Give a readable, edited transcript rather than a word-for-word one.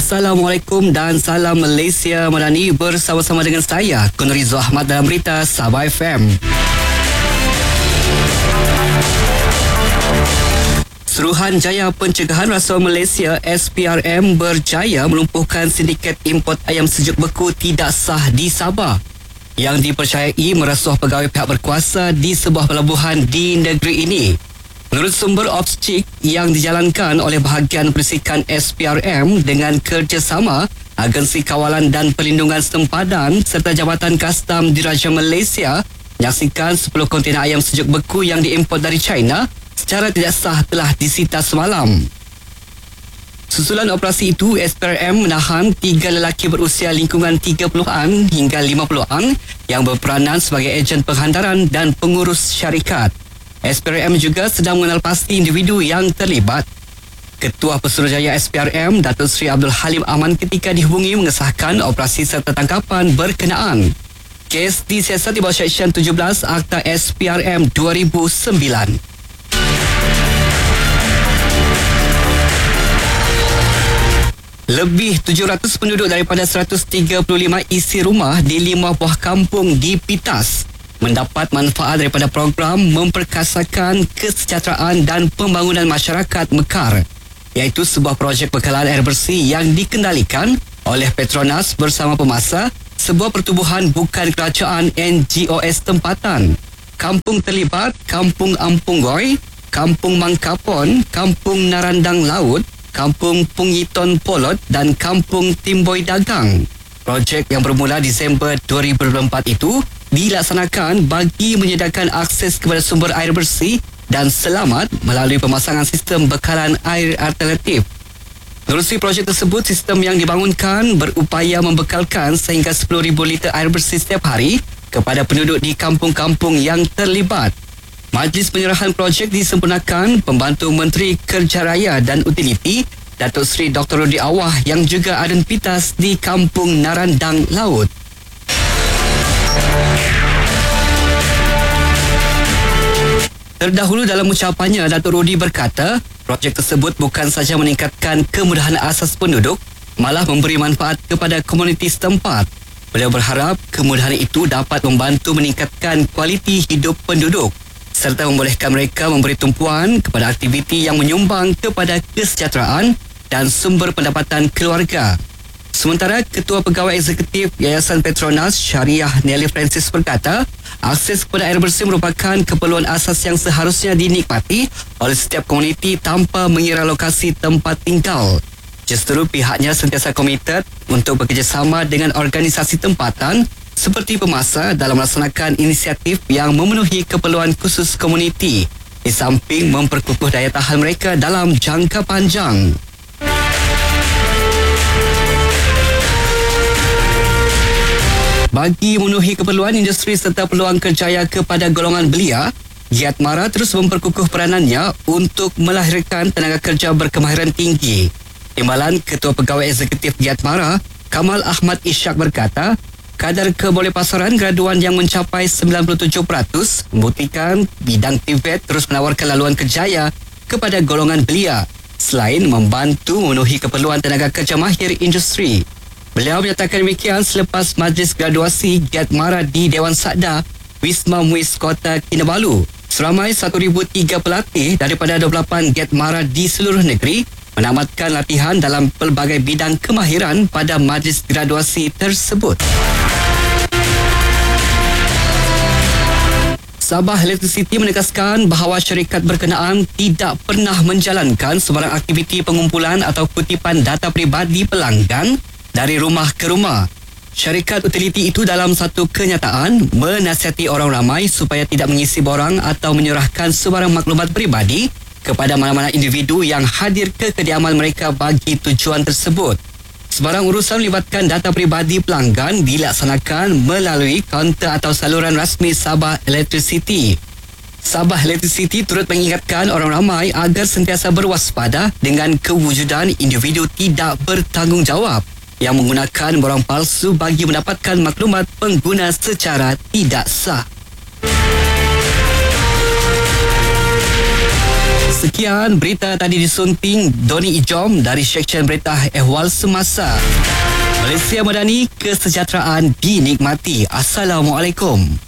Assalamualaikum dan salam Malaysia Madani, bersama-sama dengan saya Kunrizo Ahmad dalam berita Sabah FM. Suruhanjaya Pencegahan Rasuah Malaysia SPRM berjaya melumpuhkan sindiket import ayam sejuk beku tidak sah di Sabah yang dipercayai merasuah pegawai pihak berkuasa di sebuah pelabuhan di negeri ini. Menurut sumber Opscik yang dijalankan oleh bahagian perisikan SPRM dengan kerjasama Agensi Kawalan dan Perlindungan Sempadan serta Jabatan Kastam Diraja Malaysia, menyaksikan 10 kontena ayam sejuk beku yang diimport dari China secara tidak sah telah disita semalam. Susulan operasi itu, SPRM menahan 3 lelaki berusia lingkungan 30-an hingga 50-an yang berperanan sebagai ejen penghantaran dan pengurus syarikat. SPRM juga sedang mengenal pasti individu yang terlibat. Ketua Pesuruhjaya SPRM, Datuk Seri Abdul Halim Aman ketika dihubungi mengesahkan operasi serta tangkapan berkenaan. Kes disiasat di bawah Seksyen 17 Akta SPRM 2009. Lebih 700 penduduk daripada 135 isi rumah di 5 buah kampung di Pitas mendapat manfaat daripada program memperkasakan kesejahteraan dan pembangunan masyarakat Mekar, iaitu sebuah projek bekalan air bersih yang dikendalikan oleh Petronas bersama Pemasa, sebuah pertubuhan bukan kerajaan NGOS tempatan. Kampung terlibat Kampung Ampung Goi, Kampung Mangkapon, Kampung Narandang Laut, Kampung Pungiton Polot dan Kampung Timboi Dagang. Projek yang bermula Disember 2024 itu dilaksanakan bagi menyediakan akses kepada sumber air bersih dan selamat melalui pemasangan sistem bekalan air alternatif. Menerusi projek tersebut, sistem yang dibangunkan berupaya membekalkan sehingga 10,000 liter air bersih setiap hari kepada penduduk di kampung-kampung yang terlibat. Majlis penyerahan projek disempurnakan Pembantu Menteri Kerja Raya dan Utiliti, Datuk Seri Dr. Rudi Awah yang juga Aden Pitas di Kampung Narandang Laut. Terdahulu dalam ucapannya, Datuk Rudi berkata, projek tersebut bukan sahaja meningkatkan kemudahan asas penduduk, malah memberi manfaat kepada komuniti setempat. Beliau berharap kemudahan itu dapat membantu meningkatkan kualiti hidup penduduk serta membolehkan mereka memberi tumpuan kepada aktiviti yang menyumbang kepada kesejahteraan dan sumber pendapatan keluarga. Sementara Ketua Pegawai Eksekutif Yayasan Petronas Syariah Nelly Francis berkata, akses kepada air bersih merupakan keperluan asas yang seharusnya dinikmati oleh setiap komuniti tanpa mengira lokasi tempat tinggal. Justeru pihaknya sentiasa komited untuk bekerjasama dengan organisasi tempatan seperti Pemasa dalam melaksanakan inisiatif yang memenuhi keperluan khusus komuniti di samping memperkukuh daya tahan mereka dalam jangka panjang. Bagi memenuhi keperluan industri serta peluang kerjaya kepada golongan belia, Giat Mara terus memperkukuh peranannya untuk melahirkan tenaga kerja berkemahiran tinggi. Timbalan Ketua Pegawai Eksekutif Giat Mara, Kamal Ahmad Ishak berkata, kadar kebolehpasaran graduan yang mencapai 97% membuktikan bidang TVET terus menawarkan laluan kerjaya kepada golongan belia selain membantu memenuhi keperluan tenaga kerja mahir industri. Beliau menyatakan demikian selepas majlis graduasi Giat Mara di Dewan Sakda Wisma Muiz Kota Kinabalu. Seramai 1,003 pelatih daripada 28 Giat Mara di seluruh negeri menamatkan latihan dalam pelbagai bidang kemahiran pada majlis graduasi tersebut. Sabah Electricity menegaskan bahawa syarikat berkenaan tidak pernah menjalankan sebarang aktiviti pengumpulan atau kutipan data peribadi pelanggan dari rumah ke rumah. Syarikat utiliti itu dalam satu kenyataan menasihati orang ramai supaya tidak mengisi borang atau menyerahkan sebarang maklumat peribadi kepada mana-mana individu yang hadir ke kediaman mereka bagi tujuan tersebut. Sebarang urusan melibatkan data peribadi pelanggan dilaksanakan melalui kaunter atau saluran rasmi Sabah Electricity. Sabah Electricity turut mengingatkan orang ramai agar sentiasa berwaspada dengan kewujudan individu tidak bertanggungjawab yang menggunakan borang palsu bagi mendapatkan maklumat pengguna secara tidak sah. Sekian berita tadi disunting Doni Ijom dari Seksyen Berita Ehwal Semasa. Malaysia Madani, kesejahteraan dinikmati. Assalamualaikum.